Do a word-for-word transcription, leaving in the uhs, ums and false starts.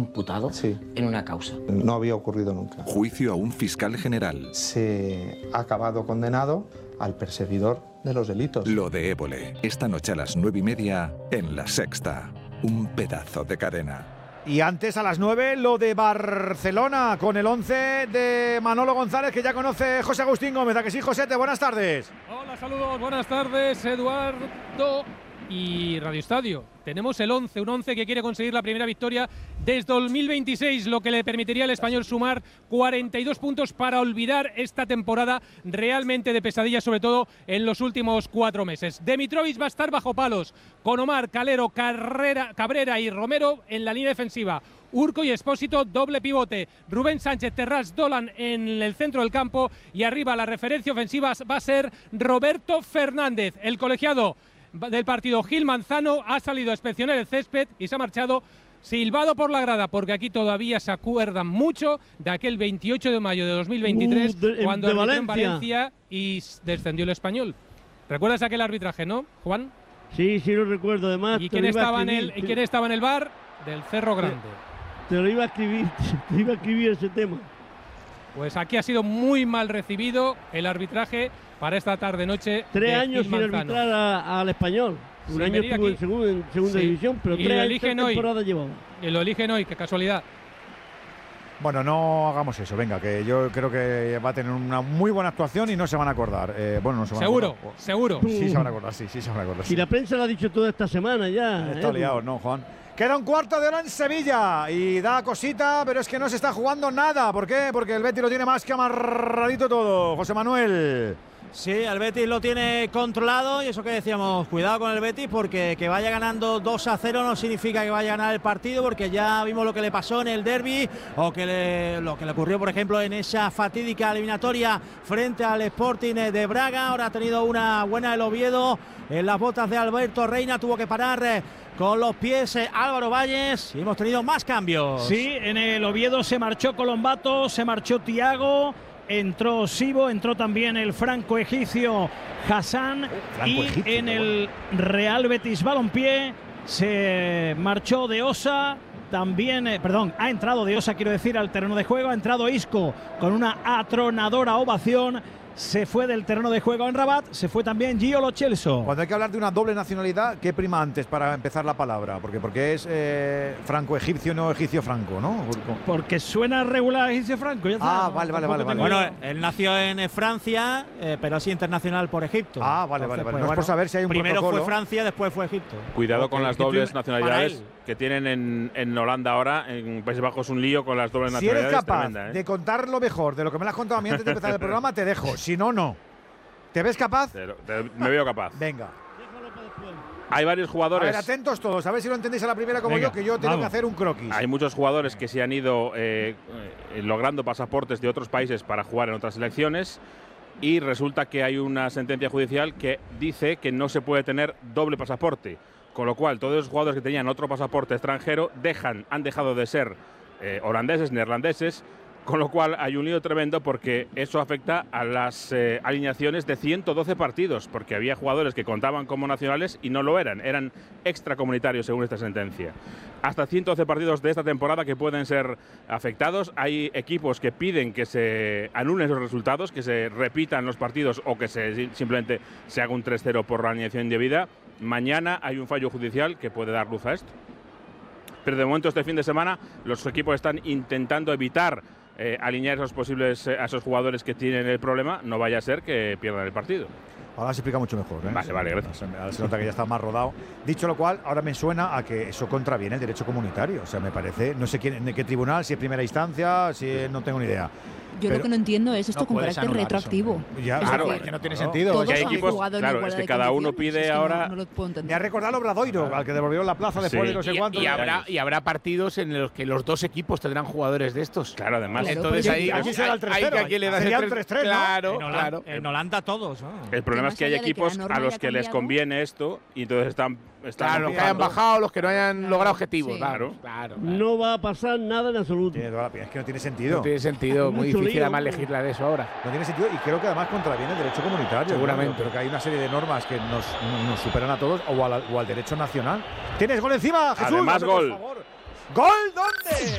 imputado sí. en una causa. No había ocurrido nunca. Juicio a un fiscal general. Se ha acabado condenado al perseguidor de los delitos. Lo de Évole, esta noche a las nueve y media en La Sexta. Un pedazo de cadena. Y antes, a las nueve, lo de Barcelona, con el once de Manolo González, que ya conoce José Agustín Gómez. ¿A que sí, Josete? Buenas tardes. Hola, saludos, buenas tardes, Eduardo y Radio Estadio. Tenemos el once, un once que quiere conseguir la primera victoria desde dos mil veintiséis, lo que le permitiría al Español sumar cuarenta y dos puntos para olvidar esta temporada realmente de pesadilla, sobre todo en los últimos cuatro meses. Dimitrovic va a estar bajo palos, con Omar, Calero, Carrera, Cabrera y Romero en la línea defensiva. Urco y Expósito, doble pivote. Rubén Sánchez, Terrás, Dolan en el centro del campo. Y arriba la referencia ofensiva va a ser Roberto Fernández. El colegiado del partido, Gil Manzano, ha salido a inspeccionar el césped y se ha marchado silbado por la grada, porque aquí todavía se acuerdan mucho de aquel veintiocho de mayo de dos mil veintitrés, uh, de, cuando de arbitró Valencia. en Valencia y descendió el Español. ¿Recuerdas aquel arbitraje, no, Juan? Sí, sí lo recuerdo, además. ¿Y quién estaba, en el, ¿y quién estaba en el bar? Del Cerro Grande. Te, te lo iba a escribir, te iba a escribir ese tema. Pues aquí ha sido muy mal recibido el arbitraje para esta tarde-noche. Tres años sin arbitrar a, al Español. Un sin año estuvo en, segun, en segunda sí. división, pero y tres, lo eligen tres hoy. temporadas llevaba. Y lo eligen hoy, qué casualidad. Bueno, no hagamos eso, venga, que yo creo que va a tener una muy buena actuación y no se van a acordar. Eh, bueno, no se van seguro, a acordar. Seguro, seguro. Sí se van a acordar, sí, sí se van a acordar. Y sí. la prensa lo ha dicho toda esta semana ya. Está ¿eh? liado, ¿no, Juan? Queda un cuarto de hora en Sevilla y da cosita, pero es que no se está jugando nada. ¿Por qué? Porque el Betis lo tiene más que amarradito todo. José Manuel. Sí, el Betis lo tiene controlado y eso que decíamos, cuidado con el Betis, porque que vaya ganando dos a cero no significa que vaya a ganar el partido, porque ya vimos lo que le pasó en el derbi o que le, lo que le ocurrió, por ejemplo, en esa fatídica eliminatoria frente al Sporting de Braga. Ahora ha tenido una buena el Oviedo en las botas de Alberto Reina, tuvo que parar eh, con los pies eh, Álvaro Valles y hemos tenido más cambios. Sí, en el Oviedo se marchó Colombato, se marchó Tiago. Entró Sibo, entró también el franco-egipcio Hassan y en el Real Betis Balompié se marchó de Osa, también, eh, perdón, ha entrado de Osa, quiero decir, al terreno de juego, ha entrado Isco con una atronadora ovación. Se fue del terreno de juego en Rabat, se fue también Gio Lo Celso. Cuando hay que hablar de una doble nacionalidad, ¿qué prima antes para empezar la palabra? Porque, porque es eh, franco-egipcio, no egipcio-franco, ¿no? Porque suena regular egipcio-franco, ya está. Ah, vale, vale, vale, vale. Bueno, él nació en Francia, eh, pero es internacional por Egipto. Ah, vale, Entonces, vale, vale. pues, No es bueno, por saber si hay un primero protocolo. fue Francia, después fue Egipto. Cuidado Porque con las Egipto dobles para nacionalidades él. que tienen en, en Holanda ahora. En Países Bajos un lío con las dobles Si nacionalidades. eres capaz tremenda, ¿eh? de contar lo mejor de lo que me lo has contado a mí antes de empezar el programa, te dejo. Si no, no. ¿Te ves capaz? Te lo- te- me veo capaz. Venga. Hay varios A jugadores. ver, atentos todos. A ver si lo entendéis a la primera como Venga, yo, que yo tengo vamos. que hacer un croquis. Hay muchos jugadores que se han ido eh, eh, logrando pasaportes de otros países para jugar en otras selecciones y resulta que hay una sentencia judicial que dice que no se puede tener doble pasaporte, con lo cual todos los jugadores que tenían otro pasaporte extranjero dejan, han dejado de ser eh, holandeses, neerlandeses, con lo cual hay un lío tremendo porque eso afecta a las eh, alineaciones de ciento doce partidos, porque había jugadores que contaban como nacionales y no lo eran, eran extracomunitarios según esta sentencia. Hasta ciento doce partidos de esta temporada que pueden ser afectados. Hay equipos que piden que se anulen esos resultados, que se repitan los partidos o que se, simplemente se haga un tres cero por la alineación indebida. Mañana hay un fallo judicial que puede dar luz a esto. Pero de momento este fin de semana los equipos están intentando evitar Eh, alinear esos posibles eh, a esos jugadores que tienen el problema, no vaya a ser que pierdan el partido. Ahora se explica mucho mejor, ¿eh? Vale, vale, gracias. Se, se nota que ya está más rodado. Dicho lo cual, ahora me suena a que eso contraviene el derecho comunitario. O sea, me parece, no sé quién, en qué tribunal, si es primera instancia, si es, no tengo ni idea. Yo Pero lo que no entiendo es esto no con puedes carácter anular retroactivo. eso. Ya, es claro, decir, es que no tiene claro, sentido. todos Que hay han equipos, jugado en claro, igualdad es que de cada uno condiciones, pide es que no- ahora. no lo puedo entender. Me ha recordado al Obradoiro, al que devolvieron la plaza después Sí. de no sé Y, cuántos y habrá, años. y habrá partidos en los que los dos equipos tendrán jugadores de estos. Claro, además. Claro, Entonces pero ahí, yo- aquí será el tres hay cero, que a quién le das sería el un tres- tres tres, ¿no? Claro, En Holanda, claro. en Holanda todos. ¿no? El problema Que es que hay más allá de que la equipos norma a los haya que les cambiado. conviene esto y entonces están, están Claro, los que hayan empujando. bajado, los que no hayan logrado objetivos. Sí. Claro, claro. No va a pasar nada en absoluto. Tiene toda la pena, es que no tiene sentido. No tiene sentido, muy Mucho difícil lío, además hombre. legislar eso ahora. No tiene sentido y creo que además contraviene el derecho comunitario. Seguramente. ¿no? Creo que hay una serie de normas que nos, nos superan a todos o al, o al derecho nacional. ¿Tienes gol encima, Jesús? Además, Dame, por gol. favor. ¿Gol dónde?